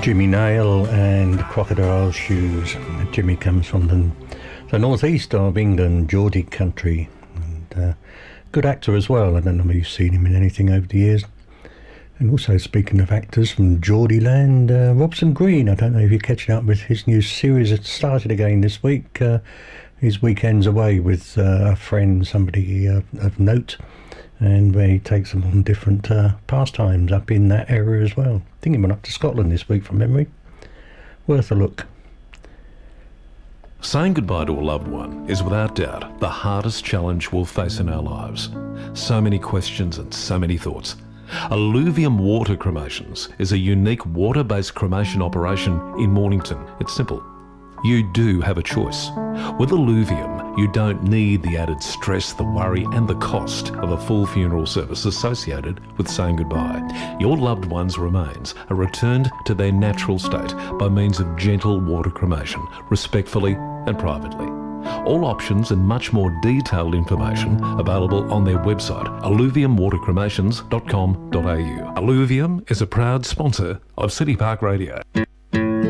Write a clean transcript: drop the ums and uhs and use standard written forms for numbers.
Jimmy Nail and Crocodile Shoes. Jimmy comes from the northeast of England, Geordie country, and good actor as well. I don't know if you've seen him in anything over the years. And also, speaking of actors from Geordieland, Robson Green. I don't know if you're catching up with his new series that started again this week. His weekends away with a friend, somebody of note, and where he takes them on different pastimes up in that area as well. I think he went up to Scotland this week from memory. Worth a look. Saying goodbye to a loved one is without doubt the hardest challenge we'll face in our lives. So many questions and so many thoughts. Alluvium Water Cremations is a unique water-based cremation operation in Mornington. It's simple. You do have a choice. With Alluvium, you don't need the added stress, the worry and the cost of a full funeral service associated with saying goodbye. Your loved one's remains are returned to their natural state by means of gentle water cremation, respectfully and privately. All options and much more detailed information available on their website, alluviumwatercremations.com.au. Alluvium is a proud sponsor of City Park Radio.